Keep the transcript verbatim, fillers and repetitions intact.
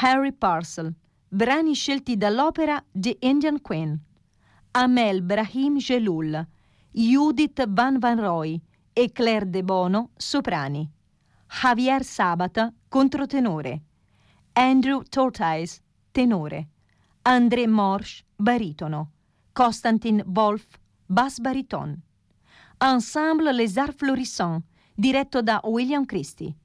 Harry Purcell, brani scelti dall'opera The Indian Queen. Amel Brahim Gelul, Judith Van Van Roy e Claire De Bono, soprani. Javier Sabata, controtenore. Andrew Tortoise, tenore. André Morsch, baritono. Constantin Wolf, bass bariton. Ensemble Les Arts Florissants, diretto da William Christie.